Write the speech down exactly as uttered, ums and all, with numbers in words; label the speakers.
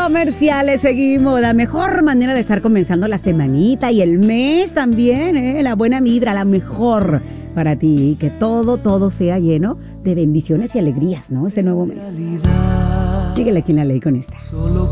Speaker 1: comerciales, seguimos. La mejor manera de estar comenzando la semanita y el mes también, ¿eh? La buena vibra, la mejor para ti. Que todo, todo sea lleno de bendiciones y alegrías, ¿no? Este nuevo mes. Síguele aquí en La Ley con esta.